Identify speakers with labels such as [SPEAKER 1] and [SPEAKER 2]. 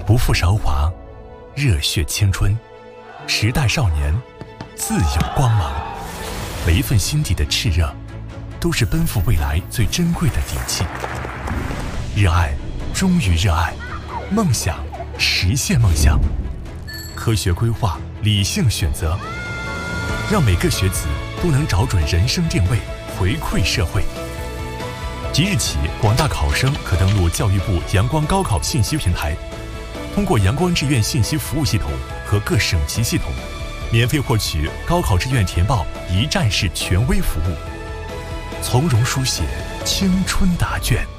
[SPEAKER 1] 不负韶华，热血青春，时代少年，自有光芒。每一份心底的炽热，都是奔赴未来最珍贵的底气。热爱忠于热爱，梦想实现梦想，科学规划，理性选择，让每个学子都能找准人生定位，回馈社会。即日起，广大考生可登录教育部阳光高考信息平台，通过阳光志愿信息服务系统和各省级系统，免费获取高考志愿填报一站式权威服务，从容书写青春答卷。